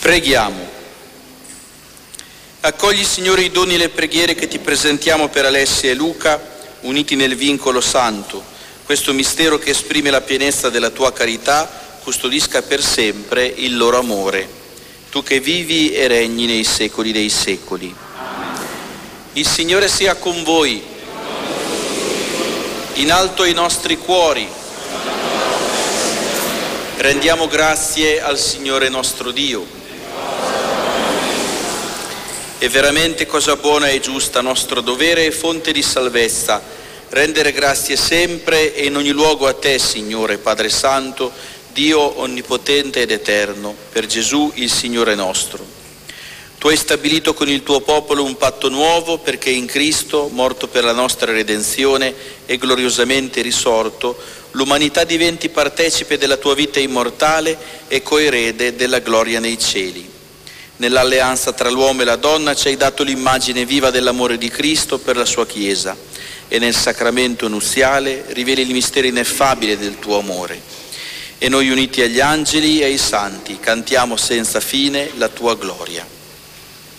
Preghiamo. Accogli, Signore, i doni e le preghiere che ti presentiamo per Alessia e Luca, uniti nel vincolo santo. Questo mistero che esprime la pienezza della tua carità custodisca per sempre il loro amore. Tu che vivi e regni nei secoli dei secoli. Il Signore sia con voi. In alto i nostri cuori. Rendiamo grazie al Signore nostro Dio. È veramente cosa buona e giusta, nostro dovere e fonte di salvezza, rendere grazie sempre e in ogni luogo a te, Signore, Padre Santo, Dio onnipotente ed eterno, per Gesù il Signore nostro. Tu hai stabilito con il tuo popolo un patto nuovo perché in Cristo, morto per la nostra redenzione e gloriosamente risorto, l'umanità diventi partecipe della tua vita immortale e coerede della gloria nei cieli. Nell'alleanza tra l'uomo e la donna ci hai dato l'immagine viva dell'amore di Cristo per la sua Chiesa e nel sacramento nuziale riveli il mistero ineffabile del tuo amore. E noi uniti agli angeli e ai santi cantiamo senza fine la tua gloria.